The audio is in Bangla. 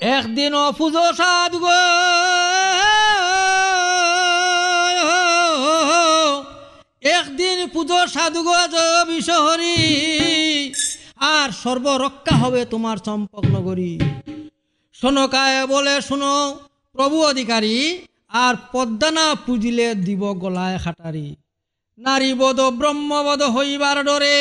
একদিন পুজো সাধু গো, একদিন পুজো সাধু গো বিশহরি, আর সর্বরক্ষা হবে তোমার চম্পক নগরী। শোনকায় বলে শুনো প্রভু অধিকারী, আর পদ্মা না পুজিলে দিব গলায় খাটারি। নারীবধ ব্রহ্মবধ হইবার ডরে